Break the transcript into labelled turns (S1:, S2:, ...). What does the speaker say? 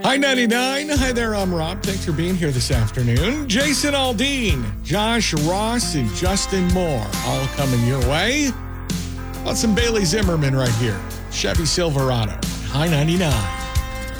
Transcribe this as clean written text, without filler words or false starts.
S1: Hi 99. Hi there, I'm Rob. Thanks for being here this afternoon. Jason Aldean, Josh Ross, and Justin Moore all coming your way. Got some Bailey Zimmerman right here. Chevy Silverado. Hi 99.